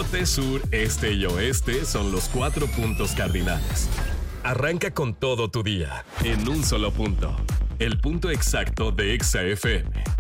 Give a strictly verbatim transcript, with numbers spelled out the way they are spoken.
Norte, sur, este y oeste son los cuatro puntos cardinales. Arranca con todo tu día en un solo punto. El punto exacto de Exa F M.